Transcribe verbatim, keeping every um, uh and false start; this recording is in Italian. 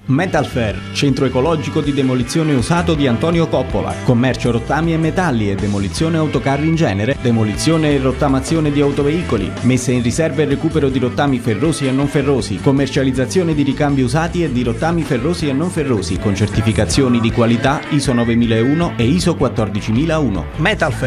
Metalfair, centro ecologico di demolizione usato di Antonio Coppola, commercio rottami e metalli e demolizione autocarri in genere, demolizione e rottamazione di autoveicoli, messa in riserva e recupero di rottami ferrosi e non ferrosi, commercializzazione di ricambi usati e di rottami ferrosi e non ferrosi con certificazioni di qualità I S O novemilauno e I S O quattordicimilauno. Metalfair